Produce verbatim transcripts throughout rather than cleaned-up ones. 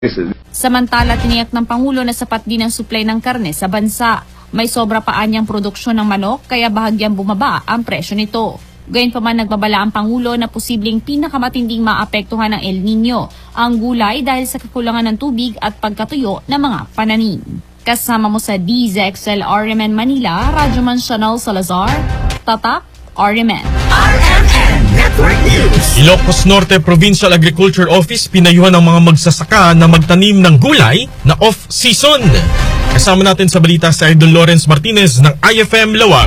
Samantala, tiniyak ng Pangulo na sapat din ang supply ng karne sa bansa. May sobra pa anyang produksyon ng manok kaya bahagyang bumaba ang presyo nito. Gayunpaman, nagbabala ang Pangulo na posibleng pinakamatinding maapektuhan ng El Nino ang gulay dahil sa kakulangan ng tubig at pagkatuyo ng mga pananim. Kasama mo sa D Z X L R M N Manila, Radyoman Chanel Salazar, Tatak R M N. R M N Network News. Ilocos Norte Provincial Agriculture Office pinayuhan ang mga magsasaka na magtanim ng gulay na off-season. Kasama natin sa balita si Idol Lawrence Martinez ng I F M Lawag.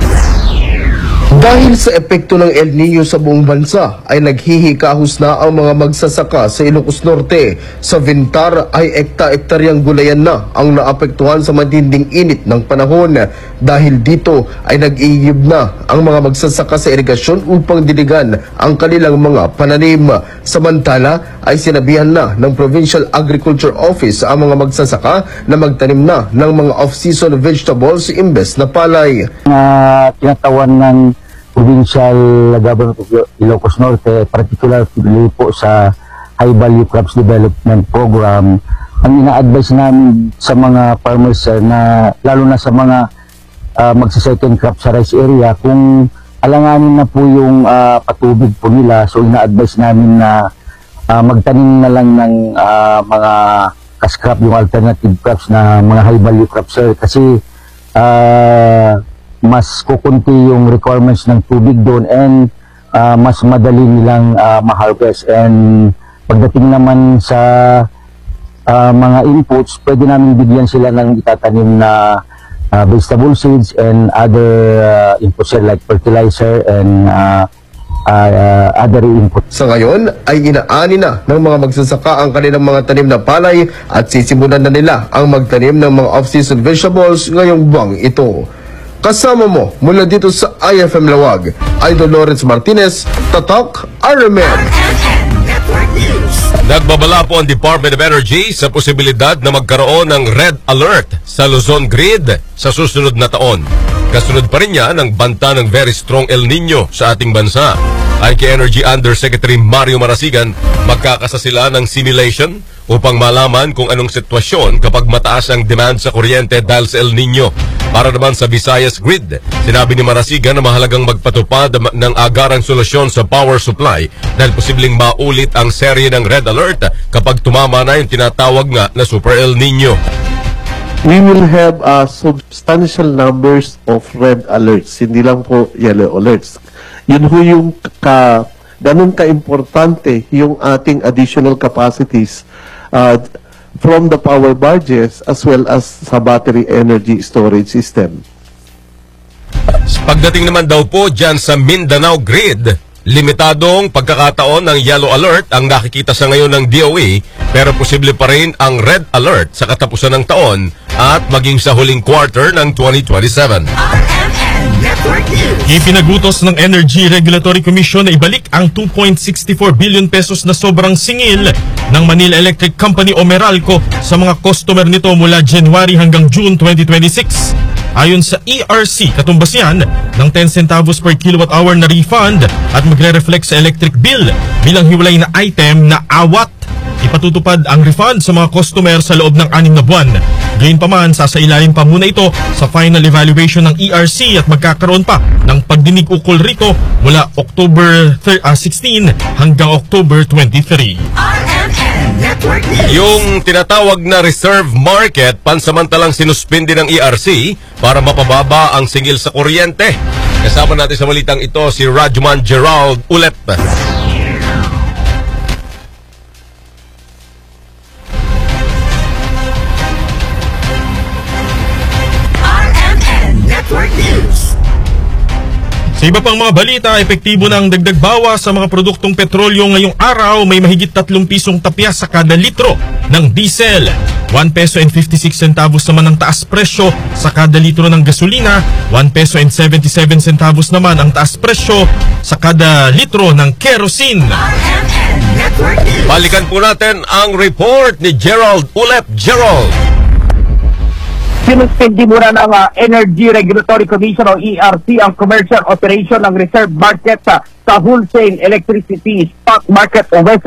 Dahil sa epekto ng El Nino sa buong bansa ay naghihikahos na ang mga magsasaka sa Ilocos Norte. Sa Vintar ay ekta-ektaryang gulayan na ang naapektuhan sa matinding init ng panahon. Dahil dito ay nag-iiyib na ang mga magsasaka sa irigasyon upang diligan ang kanilang mga pananim. Samantala ay sinabihan na ng Provincial Agriculture Office ang mga magsasaka na magtanim na ng mga off-season vegetables imbes na palay. Na tinatawan ng Provincial Government of Ilocos Norte, particularly po sa High Value Crops Development Program, ang ina-advise namin sa mga farmers uh, na lalo na sa mga uh, magsa-second crop sa rice area, kung alanganin na po yung uh, patubig po nila, so ina-advise namin na uh, magtanim na lang ng uh, mga cash crop, yung alternative crops na mga high value crops, sir, kasi uh, mas kukunti yung requirements ng tubig doon and uh, mas madali nilang uh, ma-harvest. And pagdating naman sa uh, mga inputs, pwede namin bigyan sila ng itatanim na uh, vegetable seeds and other uh, inputs like fertilizer and uh, uh, uh, other inputs. Sa ngayon ay inaani na ng mga magsasaka ang kanilang mga tanim na palay at sisimulan na nila ang magtanim ng mga off-season vegetables ngayong buwang ito. Kasama mo mula dito sa I F M Lawag, Idol Lawrence Martinez, Tatak R M N. Nagbabala po ang Department of Energy sa posibilidad na magkaroon ng red alert sa Luzon Grid sa susunod na taon. Kasunod pa rin niya ng banta ng very strong El Nino sa ating bansa. Ay kay Energy Undersecretary Mario Marasigan, magkakasa sila ng simulation upang malaman kung anong sitwasyon kapag mataas ang demand sa kuryente dahil sa El Nino. Para naman sa Visayas Grid, sinabi ni Marasigan na mahalagang magpatupad ng agarang solusyon sa power supply dahil posibleng maulit ang serye ng red alert kapag tumama na yung tinatawag nga na Super El Nino. We will have uh, substantial numbers of red alerts, hindi lang po yellow alerts. Yun ho yung ka, ganun ka-importante yung ating additional capacities uh, from the power barges as well as sa battery energy storage system. Pagdating naman daw po dyan sa Mindanao Grid, limitadong pagkakataon ng yellow alert ang nakikita sa ngayon ng D O E, pero posible pa rin ang red alert sa katapusan ng taon at maging sa huling quarter ng twenty twenty-seven. Ipinagutos ng Energy Regulatory Commission na ibalik ang two point six four billion pesos na sobrang singil ng Manila Electric Company o Meralco sa mga customer nito mula January hanggang June twenty twenty-six. Ayon sa E R C, katumbas yan ng ten centavos per kilowatt hour na refund at magre-reflect sa electric bill bilang hiwalay na item na awat. Ipatutupad ang refund sa mga customer sa loob ng anim na buwan. Gayunpaman, sasailalim pa muna ito sa final evaluation ng E R C at magkakaroon pa ng pagdinig ukol rito mula October sixteen hanggang October twenty-three. Yung tinatawag na reserve market, pansamantalang sinuspindi ng E R C para mapababa ang singil sa kuryente. Kasama natin sa balitang ito si Radyoman Gerald Ulep. Sa iba pang mga balita, epektibo na ang dagdag bawas sa mga produktong petrolyo ngayong araw. May mahigit tatlong pisong tapya sa kada litro ng diesel. one peso and fifty-six centavos naman ang taas presyo sa kada litro ng gasolina. one peso and seventy-seven centavos naman ang taas presyo sa kada litro ng kerosene. Balikan po natin ang report ni Gerald Ulep. Gerald. Sinuspindi muna ng uh, Energy Regulatory Commission o E R C ang commercial operation ng reserve market sa, sa wholesale electricity stock market o W E S M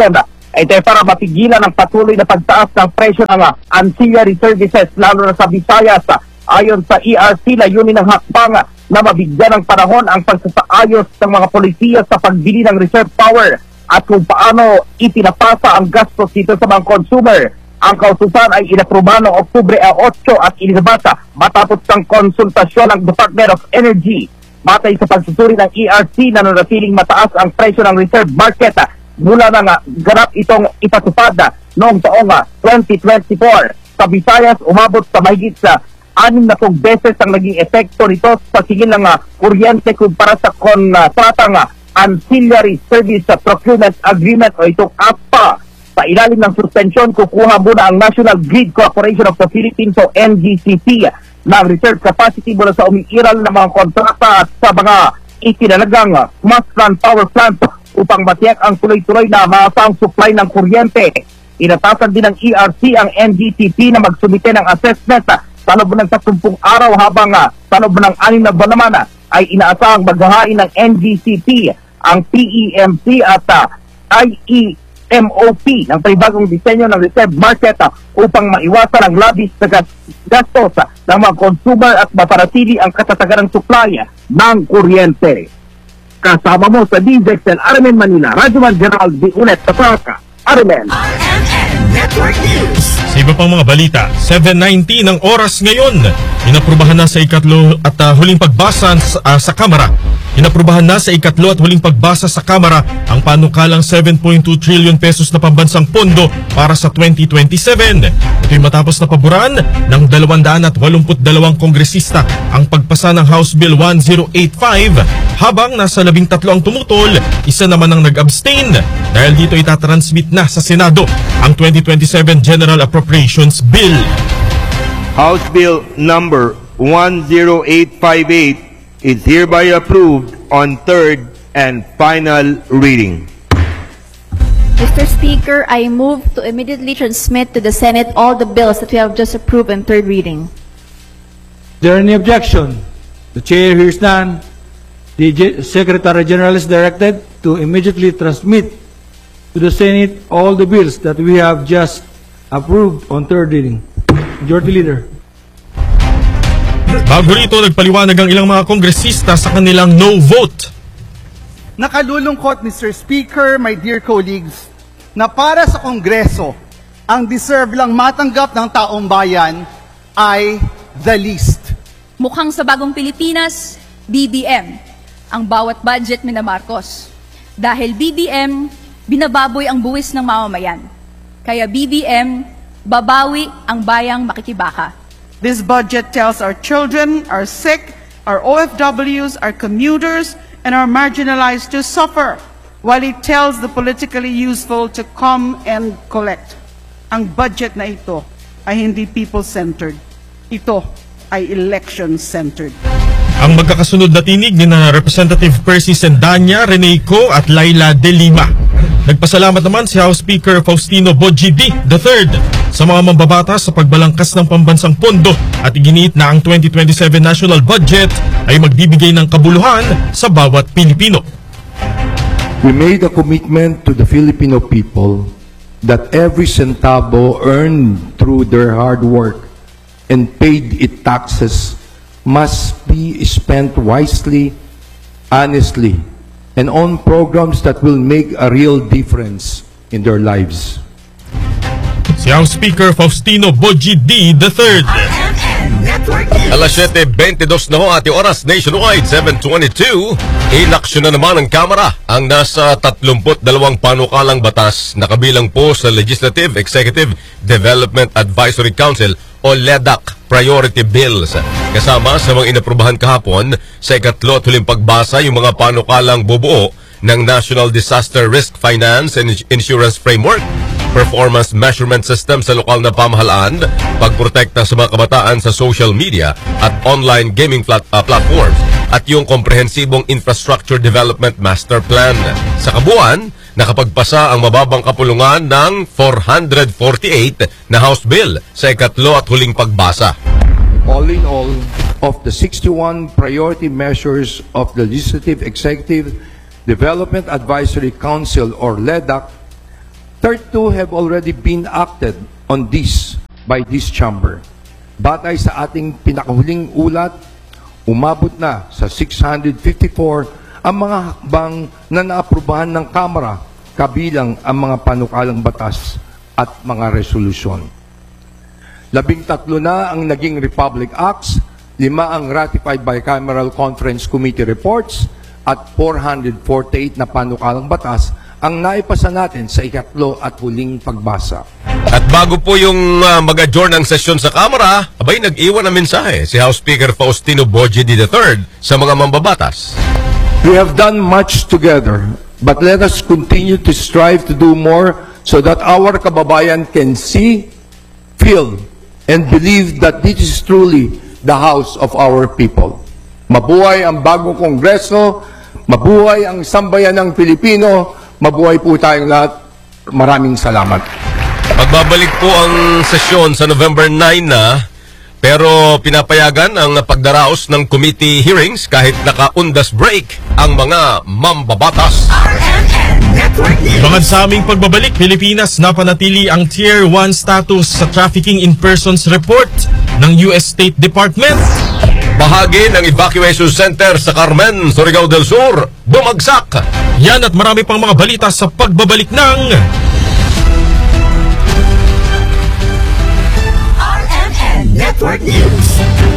Ito ay para mapigilan ang patuloy na pagtaas ng presyo ng uh, ancillary services lalo na sa Visayas. Uh, ayon sa E R C, layunin ng hakbang uh, na mabigyan ng panahon ang pagsasaayos ng mga polisiya sa pagbili ng reserve power at kung paano ipinapasa ang gastos dito sa mga consumer. Ang kautusan ay inaprubahan noong Oktubre eight at inilabasa matapos ng konsultasyon ng Department of Energy. Batay sa pagsusuri ng E R C, nananatiling mataas ang presyo ng reserve market uh, mula nang uh, ganap itong ipatupad uh, noong taong uh, twenty twenty-four. Sa Visayas, umabot sa mahigit sa anim na pong beses ang naging epekto nito sa singil ng uh, kuryente kumpara sa kontratang uh, Ancillary Service uh, Procurement Agreement o itong A P A. Sa ilalim ng suspensyon, kukuha muna ang National Grid Corporation of the Philippines o N G C P ng reserve capacity mula sa umiiral ng mga kontrata at sa mga itinalagang uh, mass run power plant upang matiyak ang tuloy-tuloy na maasang supply ng kuryente. Inatasan din ng E R C ang N G C P na magsumite ng assessment uh, sa loob ng tatlong araw habang uh, sa loob ng anim na buwan naman uh, ay inaasahang maghahain ng N G C P ang P E M C at uh, I E M O P ng panibagong disenyo ng reserve market uh, upang maiwasan ang labis na gastos uh, ng mga consumer at maparatili ang katatagan ng supply uh, ng kuryente. Kasama mo sa D Z X L Armen Manila, Radyoman Gerald D. Unet Tapaka, Armen. R M N Network News. Sa iba pang mga balita, seven nineteen ng oras ngayon. Inaprubahan na sa ikatlo at uh, huling pagbasa sa, uh, sa Kamara. Inaprubahan na sa ikatlo at huling pagbasa sa Kamara ang panukalang seven point two trillion pesos na pambansang pondo para sa twenty twenty-seven. Ito'y matapos na paboran ng two hundred eighty-two kongresista ang pagpasa ng House Bill ten eighty-five habang nasa labing tatlo ang tumutol, isa naman ang nag-abstain. Dahil dito itatransmit na sa Senado ang twenty twenty-seven General Appropriations Bill. House Bill number ten eight fifty-eight is hereby approved on third and final reading. Mister Speaker, I move to immediately transmit to the Senate all the bills that we have just approved in third reading. Is there any objection? The Chair hears none. The G- Secretary General is directed to immediately transmit to the Senate all the bills that we have just approved on third reading. Majority Leader. Bago rito, nagpaliwanag ang ilang mga kongresista sa kanilang no vote. Nakalulungkot, Mister Speaker, my dear colleagues, na para sa Kongreso, ang deserve lang matanggap ng taong bayan ay the least. Mukhang sa bagong Pilipinas, B B M, ang bawat budget ni na Marcos. Dahil B B M, binababoy ang buwis ng mamamayan. Kaya B B M, babawi ang bayang makikibaka. This budget tells our children, our sick, our O F Ws, our commuters, and our marginalized to suffer, while it tells the politically useful to come and collect. Ang budget na ito ay hindi people-centered. Ito ay election-centered. Ang magkakasunod na tinig ni na Representative Percy Sendanya, Rene Co at Laila De Lima. Nagpasalamat naman si House Speaker Faustino Bojidi the third sa mga mambabatas sa pagbalangkas ng pambansang pondo at iginiit na ang twenty twenty-seven national budget ay magbibigay ng kabuluhan sa bawat Pilipino. We made a commitment to the Filipino people that every centavo earned through their hard work and paid its taxes must be spent wisely, honestly, and on programs that will make a real difference in their lives. Si House Speaker Faustino Bojidi the third. Alas seven twenty-two na ho ating oras nationwide, seven twenty-two. Inaksyon na naman ng Kamara ang nasa thirty-two panukalang batas na kabilang po sa Legislative Executive Development Advisory Council o L E D A C Priority Bills. Kasama sa mga inaprubahan kahapon sa ikatlo at huling pagbasa yung mga panukalang bubuo ng National Disaster Risk Finance and Insurance Framework, Performance Measurement System sa lokal na pamahalaan, pagprotekta sa mga kabataan sa social media at online gaming plat uh, platforms, at yung komprehensibong Infrastructure Development Master Plan. Sa kabuuan, nakapagpasa ang mababang kapulungan ng four hundred forty-eight na House Bill sa ikatlo at huling pagbasa. All in all, of the sixty-one priority measures of the Legislative Executive Development Advisory Council or L E D A C, thirty-two have already been acted on this by this chamber. Batay sa ating pinakahuling ulat, umabot na sa six hundred fifty-four ang mga hakbang na naaprubahan ng Kamara, kabilang ang mga panukalang batas at mga resolusyon. Labing tatlo na ang naging Republic Acts, lima ang ratified bicameral conference committee reports, at four hundred forty-eight na panukalang batas ang naipasa natin sa ikatlo at huling pagbasa. At bago po yung uh, mag-adjourn ng sesyon sa Kamara, abay nag-iwan ng mensahe si House Speaker Faustino Boyedi the third sa mga mambabatas. We have done much together, but let us continue to strive to do more so that our kababayan can see, feel, and believe that this is truly the house of our people. Mabuhay ang bagong Kongreso, mabuhay ang sambayan ng Pilipino, mabuhay po tayong lahat. Maraming salamat. Magbabalik po ang sesyon sa November nine na, pero pinapayagan ang pagdaraos ng committee hearings kahit naka-undas break ang mga mambabatas. Bangad sa aming pagbabalik, Pilipinas napanatili ang Tier one status sa Trafficking in Persons Report ng U S State Department. Bahagi ng evacuation center sa Carmen, Surigao del Sur, bumagsak. Yan at marami pang mga balita sa pagbabalik ng R M N Network News.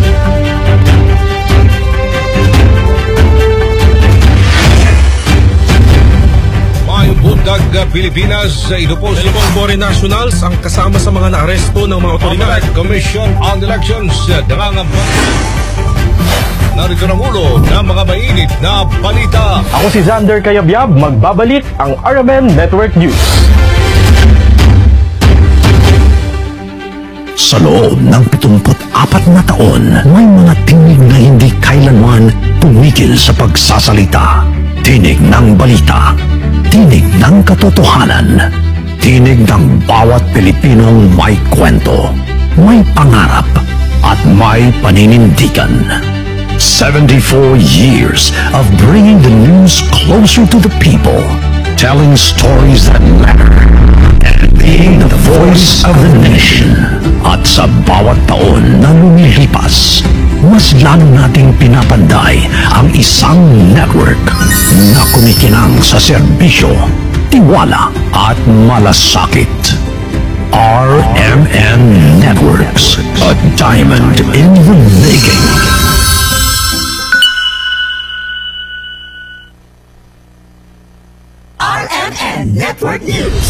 Mayong buntag Pilipinas, ito po si Dalawang foreign nationals ang kasama sa mga naaresto ng mga otoridad. Commission on Elections, nangangamba. Narito na mulo ng mga mainit na balita. Ako si Xander Kayabyab, magbabalik ang R M N Network News. Sa loob ng pitungput apat na taon, may mga tinig na hindi kailanman tumigil sa pagsasalita. Tinig ng balita, tinig ng katotohanan, tinig ng bawat Pilipinong may kwento, may pangarap, at may paninindigan. seventy-four years of bringing the news closer to the people, telling stories that matter, and being the voice of the nation. At sa bawat taon na lumilipas, mas lalo nating pinapanday ang isang network na kumikinang sa serbisyo, tiwala at malasakit. R M N Networks, a diamond in the making. R M N Network News.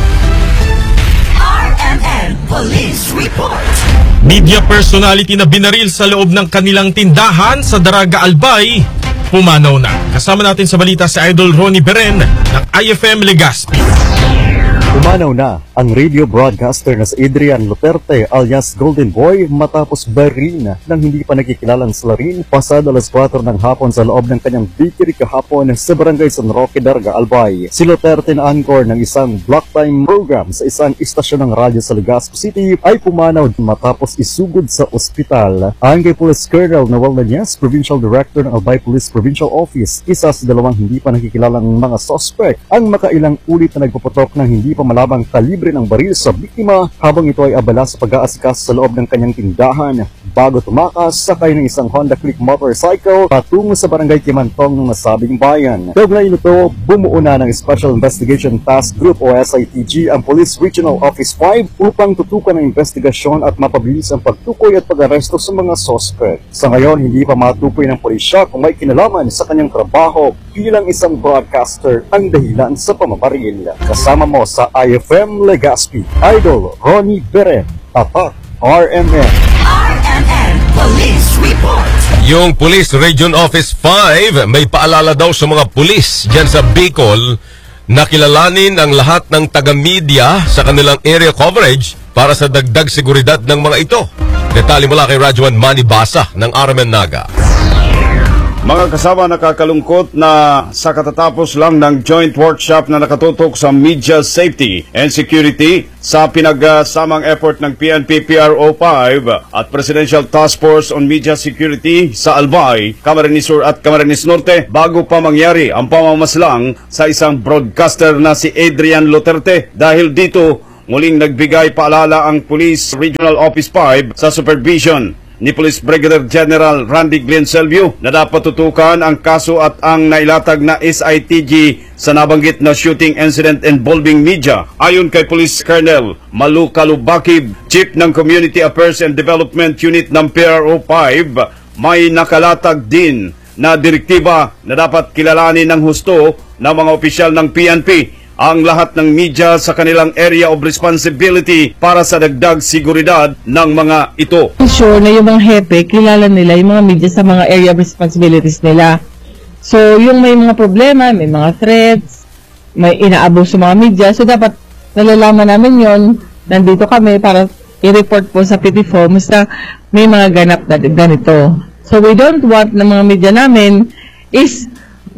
R M N Police Report. Media personality na binaril sa loob ng kanilang tindahan sa Daraga Albay, pumanaw na. Kasama natin sa balita si Idol Ronnie Beren ng I F M Legazpi. Pumanaw na ang radio broadcaster na si Adrian Luterte alias Golden Boy matapos barilin ng hindi pa nagkikilalang salarin pasado alas kwatro ng hapon sa loob ng kanyang bakery kahapon sa Barangay San Roque, Daraga Albay. Si Luterte na anchor ng isang block time program sa isang istasyon ng radyo sa Legazpi City ay pumanaw matapos isugod sa ospital. Ayon kay Police Colonel Noel Nanyas, Provincial Director ng Albay Police Provincial Office, isa sa dalawang hindi pa nakikilalang mga suspect ang makailang ulit na nagpuputok ng hindi pa malabang kalibre ng baril sa biktima habang ito ay abala sa pag-aasikas sa loob ng kanyang tindahan bago tumakas sakay ng isang Honda Click motorcycle patungo sa Barangay Kimantong ng nasabing bayan. Kaugnay nito, bumuo na ng Special Investigation Task Group o S I T G ang Police Regional Office five upang tutukan ang investigasyon at mapabilis ang pagtukoy at pag-aresto sa mga suspect. Sa ngayon, hindi pa matukoy ng pulisya kung may kinalaman sa kanyang trabaho bilang isang broadcaster ang dahilan sa pamamaril. Kasama mo sa I F M Legazpi, Idol Ronnie Beren, Tatak R M N. R M N Police Report. Yung Police Region Office five may paalala daw sa mga pulis dyan sa Bicol na kilalanin ang lahat ng taga-media sa kanilang area coverage para sa dagdag seguridad ng mga ito. Detalye mula kay Rajuan Manny Basa ng R M N Naga. Mga kasama, nakakalungkot na sa katatapos lang ng joint workshop na nakatutok sa media safety and security sa pinagsamang effort ng P N P P R O five at Presidential Task Force on Media Security sa Albay, Camarines Sur at Camarines Norte bago pa mangyari ang pamamaslang sa isang broadcaster na si Adrian Luterte. Dahil dito, muling nagbigay paalala ang Police Regional Office five sa supervision ni Police Brigadier General Randy Glenselvio na dapat tutukan ang kaso at ang nailatag na S I T G sa nabanggit na shooting incident involving media. Ayon kay Police Colonel Malu Kalubakib, Chief ng Community Affairs and Development Unit ng P R O five, may nakalatag din na direktiba na dapat kilalanin ng husto ng mga opisyal ng P N P ang lahat ng media sa kanilang area of responsibility para sa dagdag seguridad ng mga ito. Sure na yung mga hepe, kilala nila yung mga media sa mga area of responsibilities nila. So, yung may mga problema, may mga threats, may inaabos sa mga media, so dapat nalalaman namin yon. Nandito kami para i-report po sa P T F O basta may mga ganap na ganito. So, we don't want na mga media namin is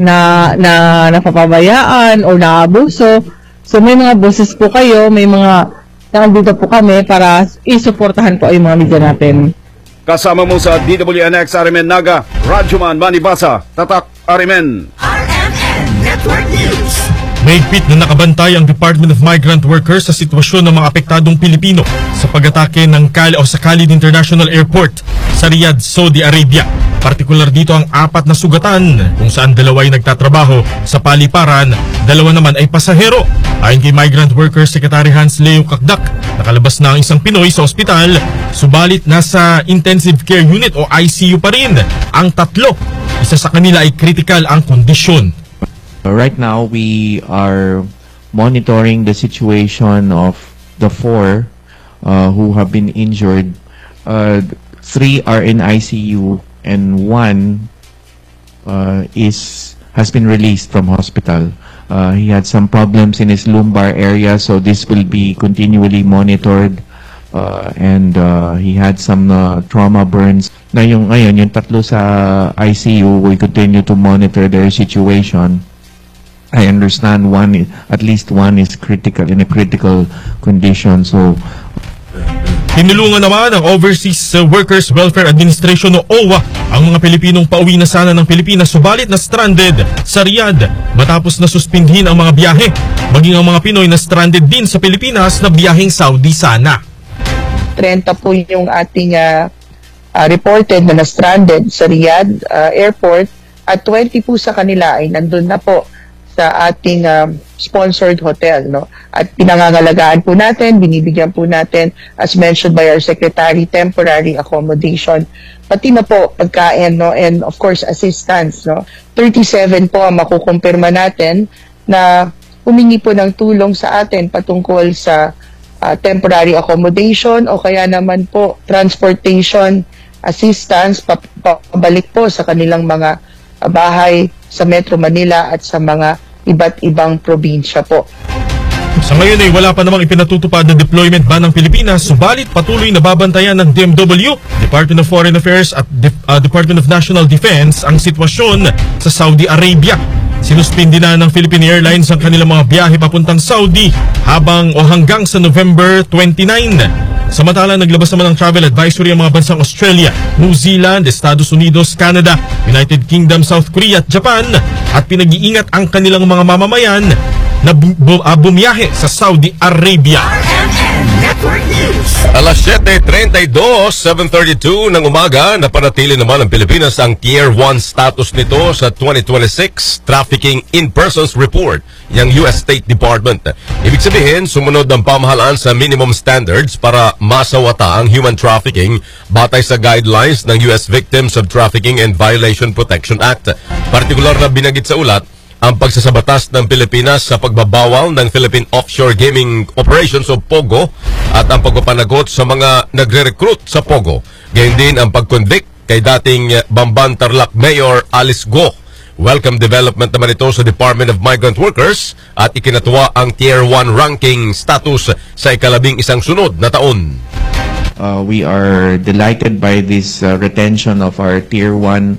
na na napapabayaan o naabuso. So may mga boses po kayo, may mga nandito po kami para isuportahan po yung mga media natin. Kasama mo sa D W N X R M N Naga, Radyoman Manibasa, Tatak R M N. R M N Network News. Mahigpit na nakabantay ang Department of Migrant Workers sa sitwasyon ng mga apektadong Pilipino sa pag-atake ng Khalid o sa Khalid International Airport sa Riyadh, Saudi Arabia. Partikular dito ang apat na sugatan kung saan dalawa ay nagtatrabaho sa paliparan, dalawa naman ay pasahero. Ayon kay Migrant Workers Secretary Hans Leo Kakdak, nakalabas na ang isang Pinoy sa ospital, subalit nasa intensive care unit o I C U pa rin ang tatlo. Isa sa kanila ay critical ang kondisyon. Right now, we are monitoring the situation of the four uh, who have been injured. Uh, three are in I C U and one uh, is has been released from hospital. Uh, he had some problems in his lumbar area, so this will be continually monitored. Uh, and uh, he had some uh, trauma burns. Na yung ngayon, yung tatlo sa I C U, we continue to monitor their situation. I understand one, at least one is critical, in a critical condition. So, tinulungan naman ng Overseas Workers Welfare Administration o O W A ang mga Pilipinong pauwi na sana ng Pilipinas subalit na stranded sa Riyadh matapos na suspindhin ang mga biyahe. Maging ang mga Pinoy na stranded din sa Pilipinas na biyaheng Saudi sana. thirty po yung ating uh, uh, reported na na-stranded sa Riyadh uh, Airport at twenty po sa kanila ay nandun na po sa ating um, sponsored hotel, no? At pinangangalagaan po natin, binibigyan po natin, as mentioned by our Secretary, temporary accommodation, pati na po pagkain, no? And of course, assistance, no? thirty-seven po ang makukumpirma natin na humingi po ng tulong sa atin patungkol sa uh, temporary accommodation o kaya naman po transportation assistance, pabalik po sa kanilang mga uh, bahay sa Metro Manila at sa mga iba't ibang probinsya po. Sa ngayon ay wala pa namang ipinatutupad na deployment ban ng Pilipinas, subalit patuloy na babantayan ng D M W, Department of Foreign Affairs at De uh, Department of National Defense ang sitwasyon sa Saudi Arabia. Sinuspindi na ng Philippine Airlines ang kanilang mga biyahe papuntang Saudi habang o hanggang sa November twenty-nine. Samantala, naglabas naman ng travel advisory ang mga bansang Australia, New Zealand, Estados Unidos, Canada, United Kingdom, South Korea at Japan at pinag-iingat ang kanilang mga mamamayan na bu bu uh, bumiyahe sa Saudi Arabia. Alas siyete trenta-dos, seven thirty-two ng umaga, napanatili naman ng Pilipinas ang Tier one status nito sa twenty twenty-six Trafficking in Persons Report ng U S State Department. Ibig sabihin, sumunod ang pamahalaan sa minimum standards para masawata ang human trafficking batay sa guidelines ng U S Victims of Trafficking and Violation Protection Act. Partikular na binanggit sa ulat ang pagsasabatas ng Pilipinas sa pagbabawal ng Philippine Offshore Gaming Operations o POGO at ang pagpapanagot sa mga nagre-recruit sa POGO. Gayon din ang pag-convict kay dating Bamban Tarlac Mayor Alice Go. Welcome development naman ito sa Department of Migrant Workers at ikinatuwa ang Tier one ranking status sa ikalabing isang sunod na taon. Uh, we are delighted by this uh, retention of our Tier one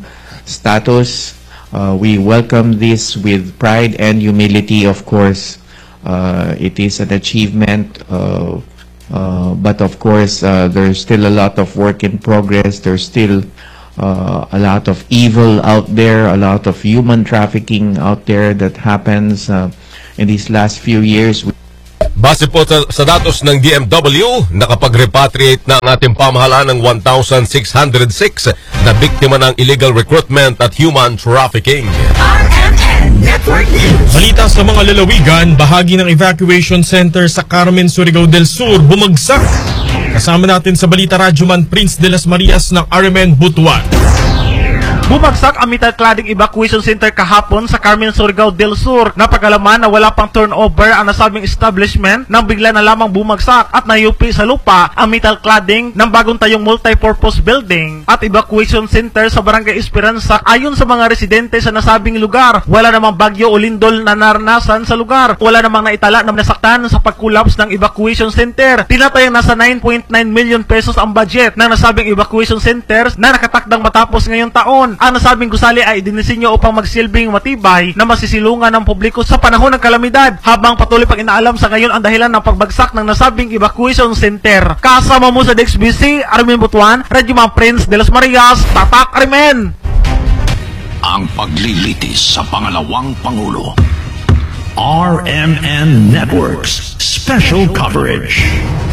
status. Uh, we welcome this with pride and humility, of course. Uh, it is an achievement, uh, uh, but of course, uh, there's still a lot of work in progress. There's still uh, a lot of evil out there, a lot of human trafficking out there that happens uh, in these last few years. Base po sa, sa datos ng D M W, nakapag-repatriate na ang ating pamahalaan ng one thousand six hundred six na biktima ng illegal recruitment at human trafficking. R M N Network News. Balita sa mga lalawigan, bahagi ng evacuation center sa Carmen, Surigao del Sur bumagsak. Kasama natin sa Balita Radyoman Prince de las Marias ng R M N Butuan. Bumagsak ang metal cladding evacuation center kahapon sa Carmen, Surigao del Sur. Napagalaman na wala pang turnover ang nasabing establishment nang bigla na lamang bumagsak at nayupi sa lupa ang metal cladding ng bagong tayong multi-purpose building at evacuation center sa Barangay Esperanza. Ayon sa mga residente sa nasabing lugar, wala namang bagyo o lindol na naranasan sa lugar. Wala namang naitala na nasaktan sa pag-collapse ng evacuation center. Tinatayang nasa nine point nine million pesos ang budget ng nasabing evacuation center na nakatakdang matapos ngayong taon. Ang nasabing gusali ay dinisenyo upang magsilbing matibay na masisilungan ng publiko sa panahon ng kalamidad, habang patuloy pang inaalam sa ngayon ang dahilan ng pagbagsak ng nasabing evacuation center. Kasama mo sa D X B C, Armin Butuan, Radyoman Prince de las Marias, Tatak Armin. Ang paglilitis sa pangalawang Pangulo. R M N Networks Special Coverage.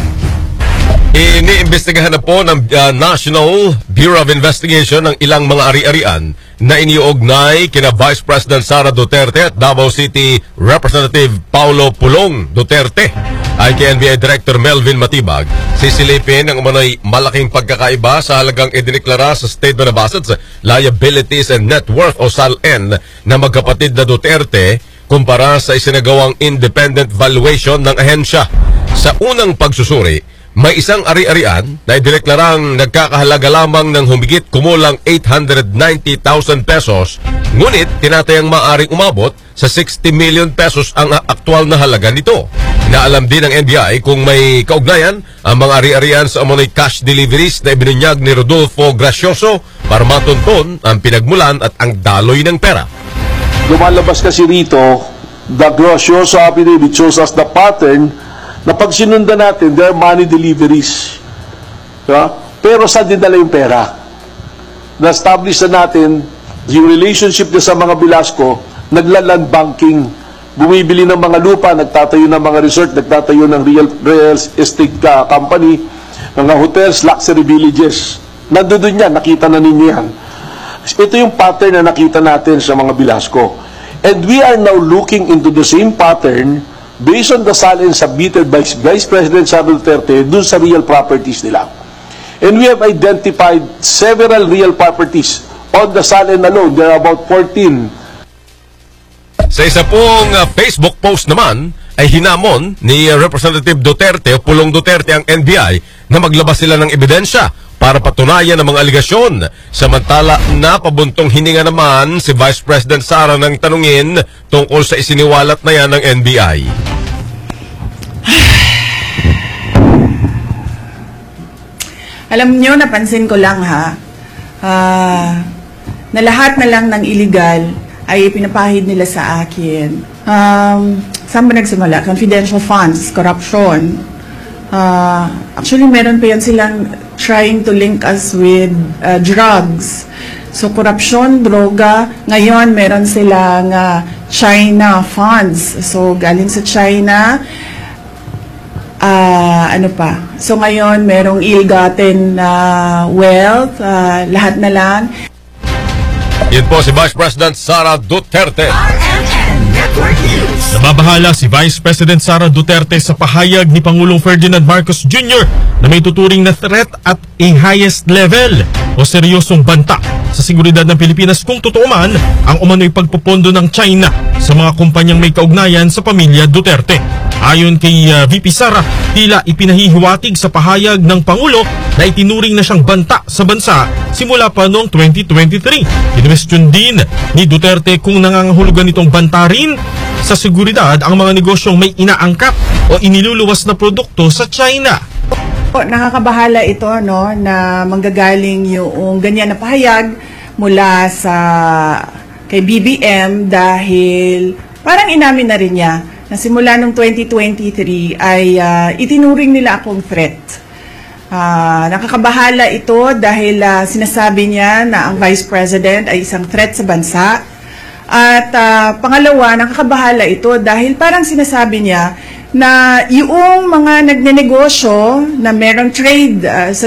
Iniimbestigahan na po ng uh, National Bureau of Investigation ng ilang mga ari-arian na iniuugnay kina Vice President Sara Duterte at Davao City Representative Paulo Pulong Duterte. Ay kay N B I Director Melvin Matibag, sisilipin ang umano'y malaking pagkakaiba sa halagang idineklara sa Statement of Assets, Liabilities and Net Worth o S A L N na magkapatid na Duterte kumpara sa isinagawang independent valuation ng ahensya. Sa unang pagsusuri, may isang ari-arian na idineklarang nagkakahalaga lamang ng humigit kumulang eight hundred ninety thousand pesos, ngunit tinatayang maaring umabot sa sixty million pesos ang aktual na halaga nito. Inaalam din ng N B I kung may kaugnayan ang mga ari-arian sa umano'y cash deliveries na ibinunyag ni Rodolfo Gracioso para matunton ang pinagmulan at ang daloy ng pera. Lumalabas kasi rito, the Gracioso affidavit shows us the pattern na pag sinundan natin, there are money deliveries. Diba? Pero saan dinala yung pera? Na-establish na natin yung relationship niya sa mga Velasco, naglaland banking, bumibili ng mga lupa, nagtatayo ng mga resort, nagtatayo ng real, real estate ka, company, mga hotels, luxury villages. Nandoon yan, nakita na ninyo yan. Ito yung pattern na nakita natin sa mga Velasco. And we are now looking into the same pattern based on the S A L N submitted by Vice President Sara Duterte dun sa real properties nila. And we have identified several real properties on the S A L N alone. There are about fourteen. Sa isa pong uh, Facebook post naman, ay hinamon ni uh, Representative Duterte o Pulong Duterte ang N B I na maglabas sila ng ebidensya para patunayan ang mga aligasyon. Samantala, napabuntong hininga naman si Vice President Sara ng tanungin tungkol sa isiniwalat na yan ng N B I. Alam nyo, napansin ko lang ha, uh, na lahat na lang ng illegal ay pinapahid nila sa akin. Um, saan ba nagsimula? Confidential funds, corruption. Uh, actually, meron pa yan silang trying to link us with uh, drugs. So, corruption, droga. Ngayon, meron silang uh, China funds. So, galing sa China. Uh, ano pa? So, ngayon, merong ill-gotten uh, wealth. Uh, lahat na lang. Yan po si Vice President Sara Duterte. Nababahala si Vice President Sara Duterte sa pahayag ni Pangulong Ferdinand Marcos Junior na may tuturing na threat at a highest level o seryosong banta sa seguridad ng Pilipinas kung totoo man ang umano'y pagpopondo ng China sa mga kumpanyang may kaugnayan sa pamilya Duterte. Ayon kay uh, V P Sara, tila ipinahihiwatig sa pahayag ng Pangulo na itinuring na siyang banta sa bansa simula pa noong twenty twenty-three. Kinwestiyon din ni Duterte kung nangangahulugan nitong banta rin sa seguridad ang mga negosyong may inaangkat o iniluluwas na produkto sa China. Nakakabahala ito, no, na manggagaling yung ganyan na pahayag mula sa kay B B M dahil parang inamin na rin niya na simula noong twenty twenty-three ay uh, itinuring nila akong threat. Uh, nakakabahala ito dahil uh, sinasabi niya na ang Vice President ay isang threat sa bansa. At uh, pangalawa, nakakabahala ito dahil parang sinasabi niya na yung mga nagnenegosyo na merong trade uh, sa